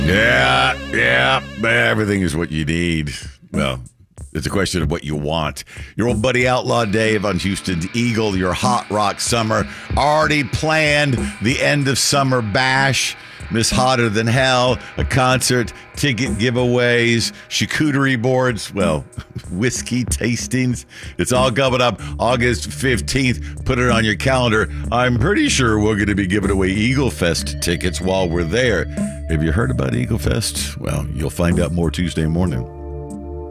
Yeah, everything is what you need. Well, it's a question of what you want. Your old buddy Outlaw Dave on Houston's Eagle, your Hot Rock Summer. Already planned the end of summer bash. Miss Hotter Than Hell, a concert, ticket giveaways, charcuterie boards, well, whiskey tastings. It's all coming up August 15th. Put it on your calendar. I'm pretty sure we're going to be giving away Eagle Fest tickets while we're there. Have you heard about Eagle Fest? Well, you'll find out more Tuesday morning.